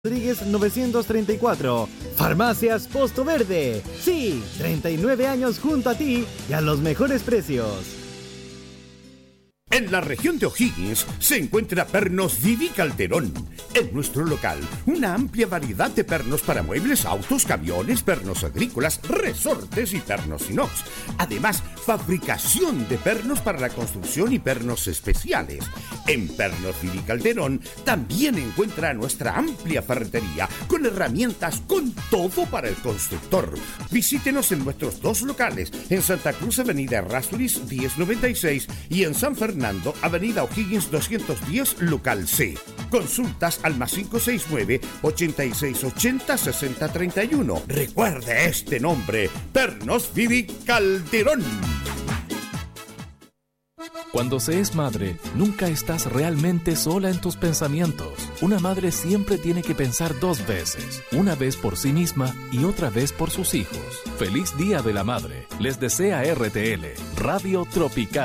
Rodríguez 934. Farmacias Posto Verde. Sí, 39 años junto a ti y a los mejores precios. En la región de O'Higgins se encuentra Pernos Vivi Calderón. En nuestro local, una amplia variedad de pernos para muebles, autos, camiones, pernos agrícolas, resortes y pernos inox. Además, fabricación de pernos para la construcción y pernos especiales. En Pernos Vivi Calderón también encuentra nuestra amplia ferretería con herramientas con todo para el constructor. Visítenos en nuestros dos locales, en Santa Cruz, Avenida Errázuriz 1096 y en San Fernando, Avenida O'Higgins 210, local C. Consultas al +569 8680 6031. Recuerde este nombre, Pernos Vivi Calderón. Cuando se es madre, nunca estás realmente sola en tus pensamientos. Una madre siempre tiene que pensar dos veces, una vez por sí misma y otra vez por sus hijos. Feliz Día de la Madre. Les desea RTL, Radio Tropical.